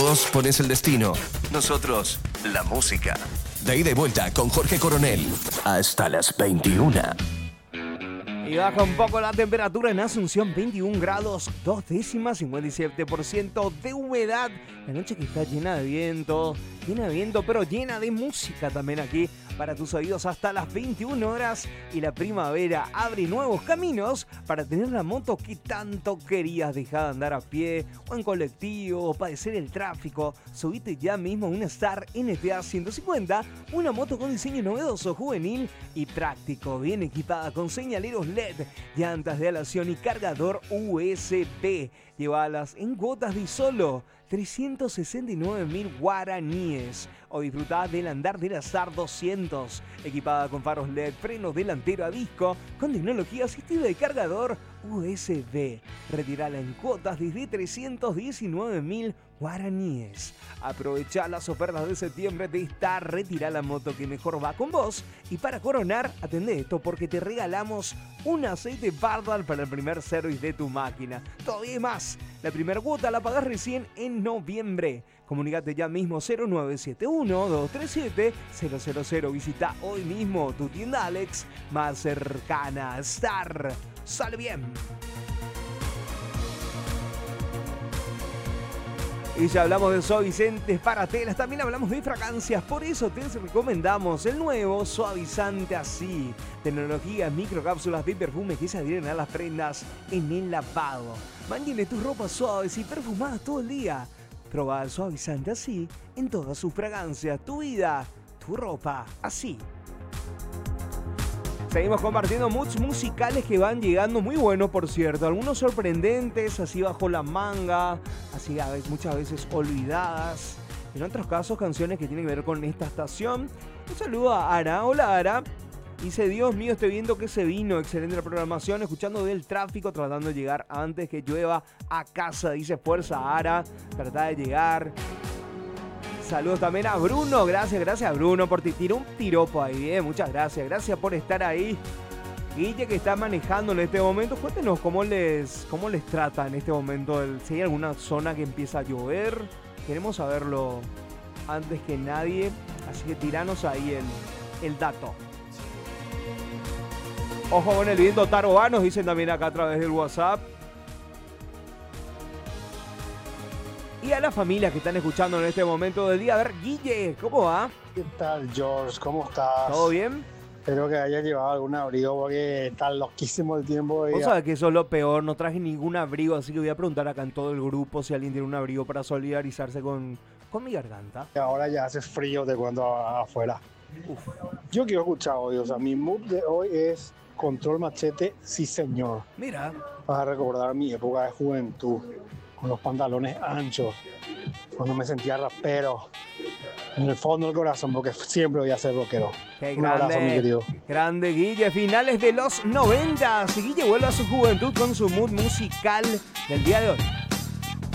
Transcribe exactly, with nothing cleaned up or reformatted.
Vos pones el destino, nosotros la música. De ida y vuelta con Jorge Coronel. Hasta las veintiuna. Y baja un poco la temperatura en Asunción, veintiún grados, dos décimas, cincuenta y siete por ciento de humedad. La noche que está llena de viento, llena de viento, pero llena de música también aquí para tus oídos hasta las veintiuna horas. Y la primavera abre nuevos caminos para tener la moto que tanto querías. Dejar de andar a pie o en colectivo o padecer el tráfico. Subite ya mismo a una Star N T A ciento cincuenta, una moto con diseño novedoso, juvenil y práctico. Bien equipada con señaleros L E D, llantas de aleación y cargador U S B. Llévalas en cuotas de solo trescientos sesenta y nueve mil guaraníes. O disfrutá del andar de la Star doscientos, equipada con faros L E D, frenos delantero a disco, con tecnología asistida y cargador U S B. Retirala en cuotas desde trescientos diecinueve mil guaraníes. Aprovecha las ofertas de septiembre de Star. Retira la moto que mejor va con vos. Y para coronar, atendé esto porque te regalamos un aceite Bardal para el primer service de tu máquina. Todavía más. La primera cuota la pagás recién en noviembre. Comunicate ya mismo cero nueve siete uno, dos tres siete, cero cero cero. Visita hoy mismo tu tienda Alex más cercana. Star. Sale bien. Y ya hablamos de suavizantes para telas, también hablamos de fragancias, por eso te recomendamos el nuevo suavizante así. Tecnología, microcápsulas de perfume que se adhieren a las prendas en el lavado. Mantiene tus ropas suaves y perfumadas todo el día. Proba el suavizante así en todas sus fragancias. Tu vida, tu ropa, así. Seguimos compartiendo moods musicales que van llegando muy buenos, por cierto. Algunos sorprendentes, así bajo la manga, así a veces, muchas veces olvidadas. En otros casos, canciones que tienen que ver con esta estación. Un saludo a Ara. Hola, Ara. Dice, Dios mío, estoy viendo que se vino. Excelente la programación, escuchando del tráfico, tratando de llegar antes que llueva a casa. Dice, fuerza, Ara. Trata de llegar. Saludos también a Bruno, gracias, gracias a Bruno por ti. Tiró un piropo ahí, eh. Muchas gracias, gracias por estar ahí. Guille que está manejando en este momento, cuéntenos cómo les, cómo les trata en este momento, el, si hay alguna zona que empieza a llover, queremos saberlo antes que nadie, así que tiranos ahí el, el dato. Ojo con el viento, Taroba, nos dicen también acá a través del WhatsApp. Y a las familias que están escuchando en este momento del día. A ver, Guille, ¿cómo va? ¿Qué tal, George? ¿Cómo estás? ¿Todo bien? Espero que hayas llevado algún abrigo porque está loquísimo el tiempo. Vos sabés que eso es lo peor, no traje ningún abrigo, así que voy a preguntar acá en todo el grupo si alguien tiene un abrigo para solidarizarse con, con mi garganta. Ahora ya hace frío de cuando afuera. Uf. Yo quiero escuchar hoy, o sea, mi mood de hoy es Control Machete, sí señor. Mira. Vas a recordar mi época de juventud, con los pantalones anchos, cuando me sentía rapero, en el fondo del corazón, porque siempre voy a ser rockero. Qué Un grande, abrazo, mi querido. Grande Guille, finales de los noventas. Guille vuelve a su juventud con su mood musical del día de hoy.